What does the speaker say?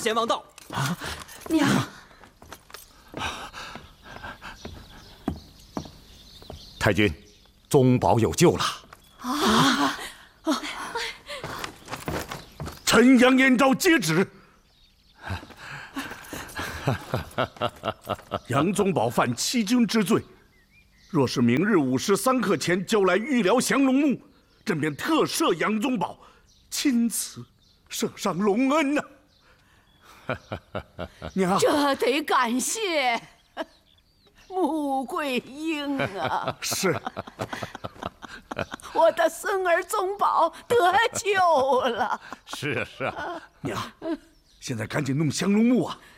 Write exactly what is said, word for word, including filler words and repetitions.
贤王到。 啊，娘。 太君，宗保有救了！ 啊！ 陈阳、燕昭接旨。杨宗保犯欺君之罪，若是明日午时三刻前交来玉辽降龙木，朕便特赦杨宗保，钦此赦上隆恩呐、啊！娘， 这得感谢。 穆桂英啊， 是， 我的孙儿宗保得救了。 是啊是啊， 娘，现在赶紧弄降龙木啊！